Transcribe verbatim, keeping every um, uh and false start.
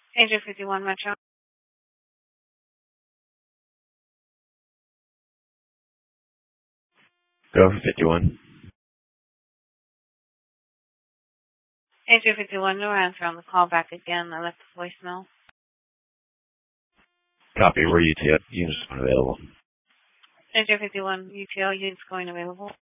Agent fifty-one Metro. Go for fifty-one. Agent fifty-one, no answer on the call back again. I left the voicemail. Copy. We're U T L units unavailable. Agent fifty-one, U T L units going available.